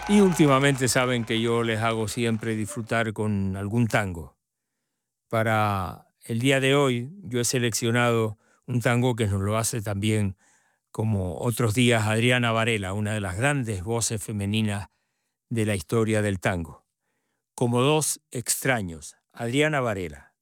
Y últimamente saben que yo les hago siempre disfrutar con algún tango. Para el día de hoy yo he seleccionado un tango que nos lo hace también como otros días Adriana Varela, una de las grandes voces femeninas de la historia del tango. Como dos extraños, Adriana Varela.